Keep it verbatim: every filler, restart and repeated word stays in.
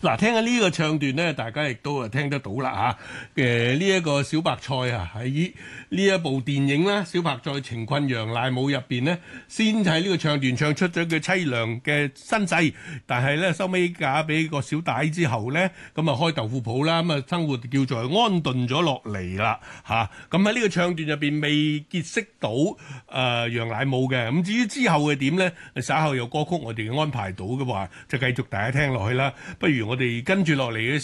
嗱，聽緊呢個唱段咧，大家亦都啊聽得到啦嚇。誒呢一個小白菜啊，喺呢一部電影啦，《小白菜情困楊賴武》入邊呢，先喺呢個唱段唱出咗佢凄涼嘅身世，但係咧收尾嫁俾個小帶之後咧，咁啊開豆腐鋪啦，咁啊生活叫做安頓咗落嚟啦嚇。咁喺呢個唱段入邊未結識到誒、呃、楊賴武嘅，咁至於之後嘅點咧，稍後有歌曲我哋安排到嘅話，就繼續大家聽落去啦。不如我哋跟住落嚟嘅